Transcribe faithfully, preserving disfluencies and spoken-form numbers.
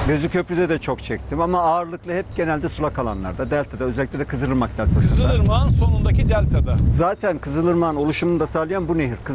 Gözüköprü'de de çok çektim ama ağırlıklı hep genelde sulak alanlarda, deltada, özellikle de Kızılırmak deltasında. Kızılırmak'ın sonundaki deltada. Zaten Kızılırmak'ın oluşumunu da sağlayan bu nehir.